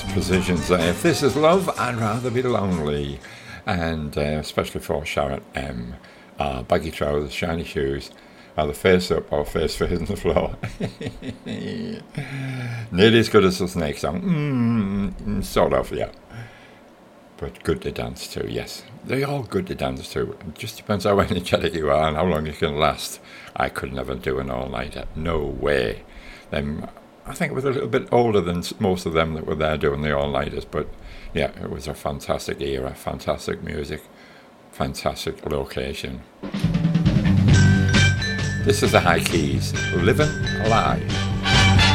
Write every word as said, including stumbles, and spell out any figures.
Positions there. If this is love, I'd rather be lonely. And uh, especially for Sharon M. Uh, baggy trousers, shiny shoes, either face up or face facing the floor. Nearly as good as the Snake song. Mm, sort of, yeah. But good to dance to, yes. They're all good to dance to. It just depends how energetic you are and how long you can last. I could never do an all-nighter. No way. Them, I think I was a little bit older than most of them that were there doing the all-nighters, but yeah, it was a fantastic era, fantastic music, fantastic location. This is the High Keys, Living a Lie.